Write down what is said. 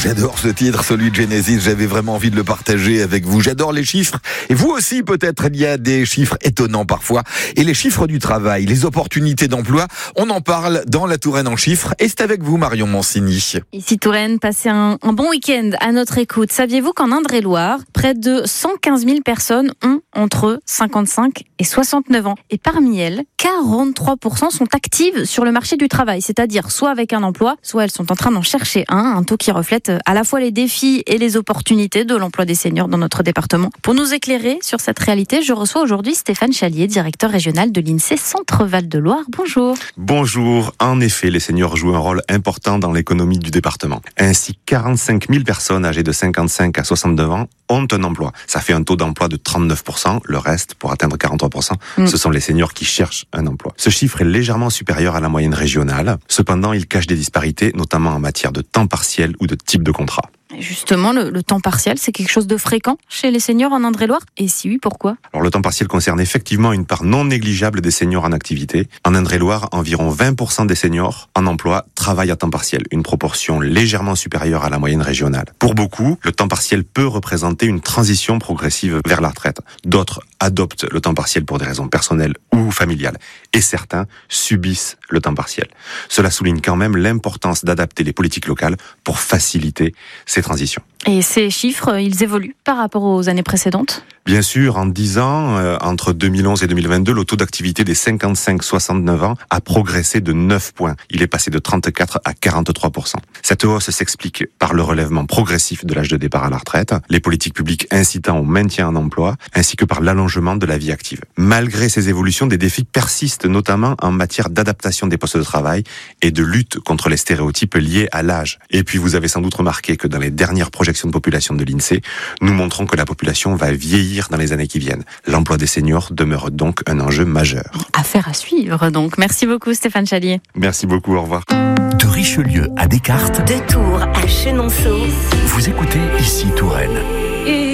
J'adore ce titre, celui de Genesis. J'avais vraiment envie de le partager avec vous. J'adore les chiffres. Et vous aussi, peut-être, il y a des chiffres étonnants parfois. Et les chiffres du travail, les opportunités d'emploi, on en parle dans la Touraine en chiffres. Et c'est avec vous, Marion Mancini. Ici Touraine, passez un bon week-end à notre écoute. Saviez-vous qu'en Indre-et-Loire, près de 115 000 personnes ont entre 55 et 69 ans. Et parmi elles, 43% sont actives sur le marché du travail. C'est-à-dire soit avec un emploi, soit elles sont en train d'en chercher un taux qui reflète à la fois les défis et les opportunités de l'emploi des seniors dans notre département. Pour nous éclairer sur cette réalité, je reçois aujourd'hui Stéphane Chalier, directeur régional de l'INSEE Centre-Val de Loire. Bonjour. Bonjour. En effet, les seniors jouent un rôle important dans l'économie du département. Ainsi, 45 000 personnes âgées de 55 à 69 ans ont un emploi. Ça fait un taux d'emploi de 39%. Le reste, pour atteindre 43%, ce sont les seniors qui cherchent un emploi. Ce chiffre est légèrement supérieur à la moyenne régionale. Cependant, il cache des disparités, notamment en matière de temps partiel ou de type de contrat. Justement, le temps partiel, c'est quelque chose de fréquent chez les seniors en Indre-et-Loire ? Et si oui, pourquoi ? Alors, le temps partiel concerne effectivement une part non négligeable des seniors en activité. En Indre-et-Loire, environ 20% des seniors en emploi travaillent à temps partiel, une proportion légèrement supérieure à la moyenne régionale. Pour beaucoup, le temps partiel peut représenter une transition progressive vers la retraite. D'autres adoptent le temps partiel pour des raisons personnelles ou familiales. Et certains subissent le temps partiel. Cela souligne quand même l'importance d'adapter les politiques locales pour faciliter ces transitions. Et ces chiffres, ils évoluent par rapport aux années précédentes ? Bien sûr, en 10 ans, entre 2011 et 2022, le taux d'activité des 55-69 ans a progressé de 9 points. Il est passé de 34 à 43%. Cette hausse s'explique par le relèvement progressif de l'âge de départ à la retraite, les politiques publiques incitant au maintien en emploi, ainsi que par l'allongement de la vie active. Malgré ces évolutions, des défis persistent, notamment en matière d'adaptation des postes de travail et de lutte contre les stéréotypes liés à l'âge. Et puis, vous avez sans doute remarqué que dans les dernières projections de population de l'INSEE, nous montrons que la population va vieillir dans les années qui viennent. L'emploi des seniors demeure donc un enjeu majeur. Affaire à suivre donc. Merci beaucoup Stéphane Chalier. Merci beaucoup, au revoir. De Richelieu à Descartes, de Tours à Chenonceau, vous écoutez ici Touraine.